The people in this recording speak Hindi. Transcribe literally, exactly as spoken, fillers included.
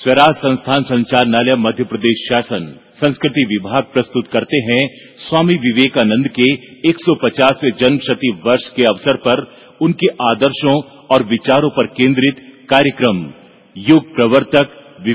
स्वराज संस्थान संचालनालय मध्य प्रदेश शासन संस्कृति विभाग प्रस्तुत करते हैं स्वामी विवेकानंद के एक सौ पचासवें जन्म शती वर्ष के अवसर पर उनके आदर्शों और विचारों पर केंद्रित कार्यक्रम युग प्रवर्तक